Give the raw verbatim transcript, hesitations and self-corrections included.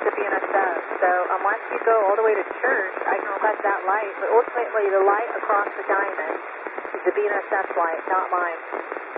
the B N S F. So um, once you go all the way to church, I can reflect that light, but ultimately the light across the diamond is the B N S F light, not mine.